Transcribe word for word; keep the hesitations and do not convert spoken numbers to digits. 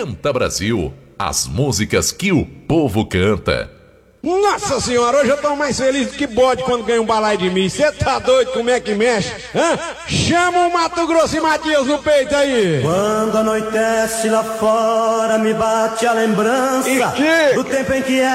Canta Brasil, as músicas que o povo canta. Nossa senhora, hoje eu tô mais feliz do que bode quando ganha um balai de mim. Você tá doido como é que mexe? Hã? Chama o Mato Grosso e Matias no peito aí. Quando anoitece lá fora me bate a lembrança E que? do tempo em que